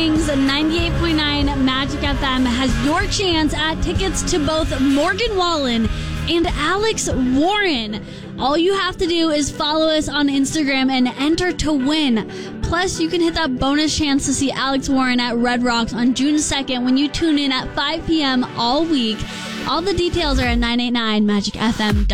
mornings, 98.9 Magic FM has your chance at tickets to both Morgan Wallen and Alex Warren. All you have to do is follow us on Instagram and enter to win. Plus, you can hit that bonus chance to see Alex Warren at Red Rocks on June 2nd when you tune in at 5 p.m. all week. All the details are at 989magicfm.com.